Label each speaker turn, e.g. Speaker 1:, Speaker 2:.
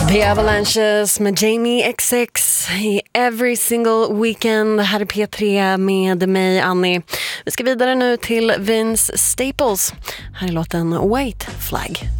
Speaker 1: The Avalanches med Jamie XX i Every Single Weekend. Här är P3 med mig, Annie. Vi ska vidare nu till Vince Staples. Här är låten White Flag.